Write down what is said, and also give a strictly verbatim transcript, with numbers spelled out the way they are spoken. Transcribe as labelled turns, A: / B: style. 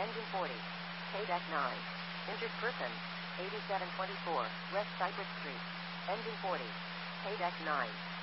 A: Engine forty. K-deck nine. Injured person. eighty-seven twenty-four, West Cypress Street. Engine forty. K-deck nine.